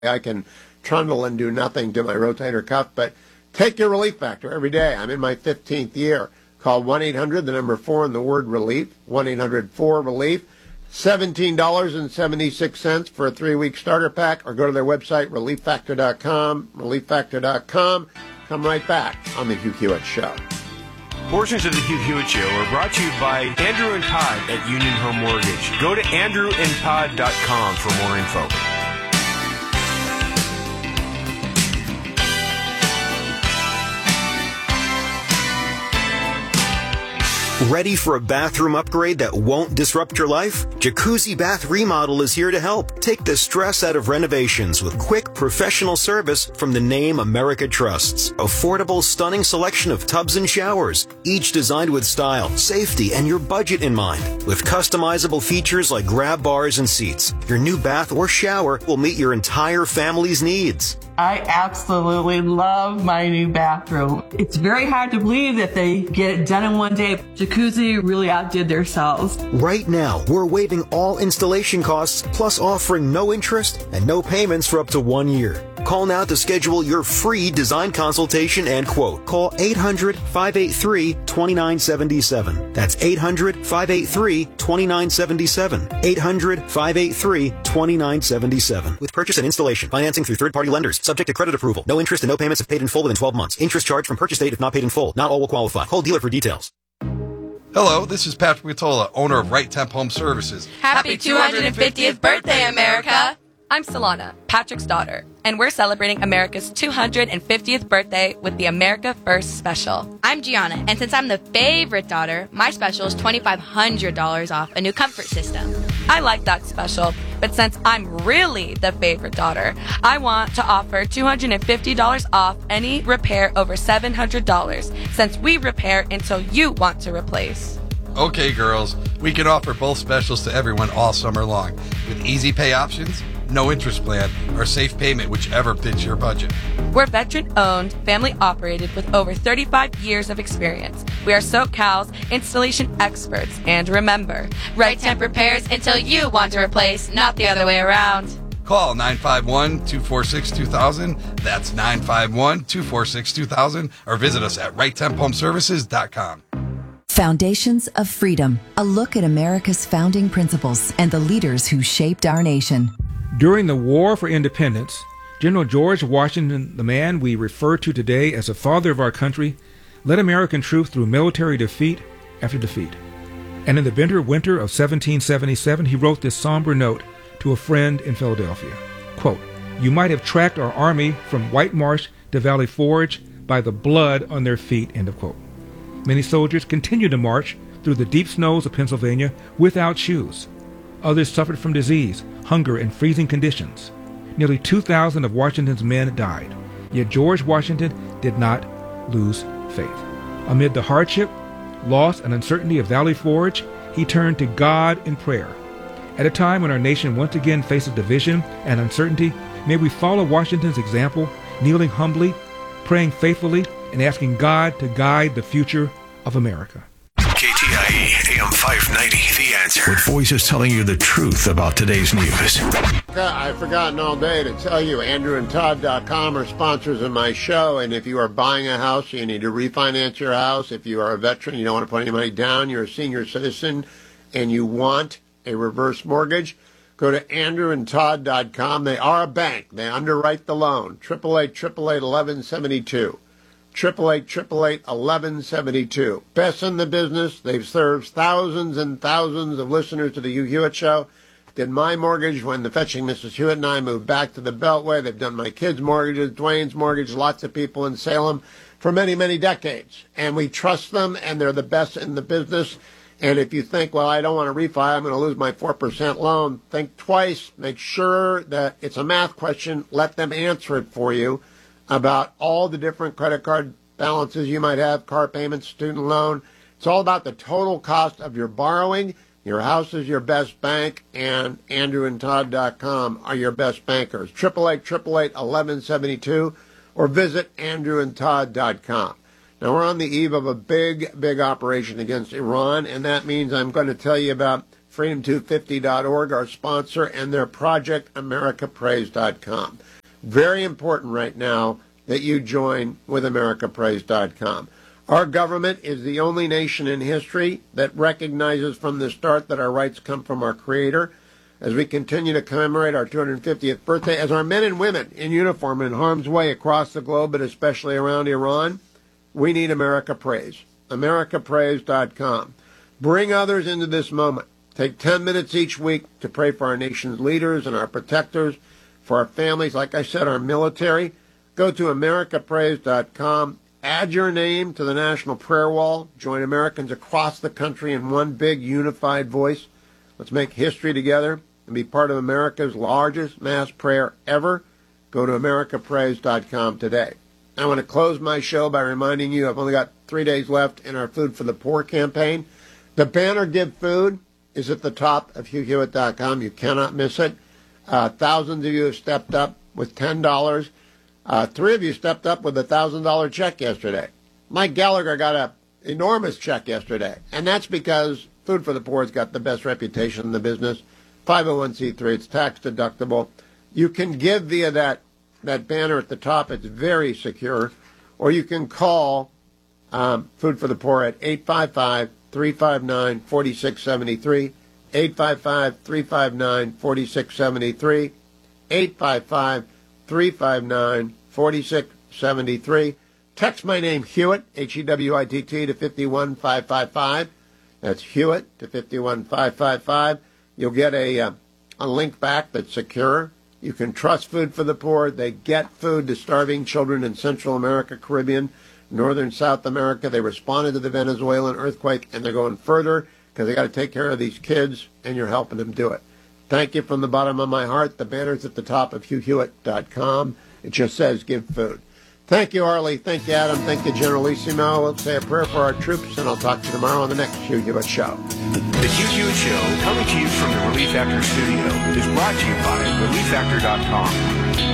I can trundle and do nothing to my rotator cuff, but take your Relief Factor every day. I'm in my 15th year. Call 1-800, the number 4 and the word relief, 1-800-4-RELIEF, $17.76 for a 3-week starter pack, or go to their website, relieffactor.com, relieffactor.com. Come right back on The Hugh Hewitt Show. Portions of The Hugh Hewitt Show are brought to you by Andrew and Todd at Union Home Mortgage. Go to andrewandtodd.com for more info. Ready for a bathroom upgrade that won't disrupt your life? Jacuzzi Bath Remodel is here to help. Take the stress out of renovations with quick, professional service from the name America trusts. Affordable, stunning selection of tubs and showers, each designed with style, safety, and your budget in mind. With customizable features like grab bars and seats, your new bath or shower will meet your entire family's needs. I absolutely love my new bathroom. It's very hard to believe that they get it done in one day. Jacuzzi really outdid themselves. Right now, we're waiving all installation costs, plus offering no interest and no payments for up to 1 year. Call now to schedule your free design consultation and quote. Call 800-583-2977. That's 800-583-2977. 800-583-2977. With purchase and installation. Financing through third-party lenders. Subject to credit approval. No interest and no payments if paid in full within 12 months. Interest charged from purchase date if not paid in full. Not all will qualify. Call dealer for details. Hello, this is Patrick Vitola, owner of Right Temp Home Services. Happy 250th birthday, America! I'm Solana, Patrick's daughter, and we're celebrating America's 250th birthday with the America First Special. I'm Gianna, and since I'm the favorite daughter, my special is $2,500 off a new comfort system. I like that special, but since I'm really the favorite daughter, I want to offer $250 off any repair over $700, since we repair until you want to replace. Okay, girls, we can offer both specials to everyone all summer long, with easy pay options, no interest plan, or safe payment, whichever fits your budget. We're veteran-owned, family-operated with over 35 years of experience. We are SoCal's installation experts. And remember, Right Temp repairs until you want to replace, not the other way around. Call 951-246-2000. That's 951-246-2000. Or visit us at righttemphomeservices.com. Foundations of Freedom, a look at America's founding principles and the leaders who shaped our nation. During the War for Independence, General George Washington, the man we refer to today as the father of our country, led American troops through military defeat after defeat. And in the bitter winter of 1777, he wrote this somber note to a friend in Philadelphia. Quote, "You might have tracked our army from White Marsh to Valley Forge by the blood on their feet," end of quote. Many soldiers continued to march through the deep snows of Pennsylvania without shoes. Others suffered from disease, hunger, and freezing conditions. Nearly 2,000 of Washington's men died. Yet George Washington did not lose faith. Amid the hardship, loss, and uncertainty of Valley Forge, he turned to God in prayer. At a time when our nation once again faces division and uncertainty, may we follow Washington's example, kneeling humbly, praying faithfully, and asking God to guide the future of America. KTIE AM 590, The Answer. With voices telling you the truth about today's news. I've forgotten all day to tell you, andrewandtodd.com are sponsors of my show, and if you are buying a house, you need to refinance your house. If you are a veteran, you don't want to put any money down, you're a senior citizen, and you want a reverse mortgage, go to andrewandtodd.com. They are a bank. They underwrite the loan. 888-888-1172. 888-888-1172. Best in the business. They've served thousands and thousands of listeners to the Hugh Hewitt Show. Did my mortgage when the fetching Mrs. Hewitt and I moved back to the Beltway. They've done my kids' mortgages, Dwayne's mortgage, lots of people in Salem for many, many decades. And we trust them, and they're the best in the business. And if you think, well, I don't want to refi, I'm going to lose my 4% loan, think twice. Make sure that it's a math question. Let them answer it for you about all the different credit card balances you might have, car payments, student loan. It's all about the total cost of your borrowing. Your house is your best bank, and andrewandtodd.com are your best bankers. 888-888-1172, or visit andrewandtodd.com. Now, we're on the eve of a big, big operation against Iran, and that means I'm going to tell you about Freedom250.org, our sponsor, and their project, AmericaPraise.com. Very important right now that you join with AmericaPraise.com. Our government is the only nation in history that recognizes from the start that our rights come from our Creator. As we continue to commemorate our 250th birthday, as our men and women in uniform in harm's way across the globe, but especially around Iran, we need America Praise. AmericaPraise.com. Bring others into this moment. Take 10 minutes each week to pray for our nation's leaders and our protectors, for our families, like I said, our military. Go to AmericaPraise.com. Add your name to the National Prayer Wall. Join Americans across the country in one big unified voice. Let's make history together and be part of America's largest mass prayer ever. Go to AmericaPraise.com today. I want to close my show by reminding you I've only got 3 days left in our Food for the Poor campaign. The banner Give Food is at the top of HughHewitt.com. You cannot miss it. Thousands of you have stepped up with $10. 3 of you stepped up with a $1,000 check yesterday. Mike Gallagher got an enormous check yesterday, and that's because Food for the Poor has got the best reputation in the business. 501c3, it's tax deductible. You can give via that banner at the top. It's very secure. Or you can call Food for the Poor at 855-359-4673, 855-359-4673, 855-359-4673. Text my name, Hewitt, Hewitt, to 51555. That's Hewitt to 51555. You'll get a link back that's secure. You can trust Food for the Poor. They get food to starving children in Central America, Caribbean, Northern South America. They responded to the Venezuelan earthquake, and they're going further because they got to take care of these kids, and you're helping them do it. Thank you from the bottom of my heart. The banner's at the top of HughHewitt.com. It just says Give Food. Thank you, Harley. Thank you, Adam. Thank you, Generalissimo. We'll say a prayer for our troops, and I'll talk to you tomorrow on the next Hugh Hewitt Show. The Hugh Hewitt Show, coming to you from the Relief Factor studio, is brought to you by ReliefFactor.com.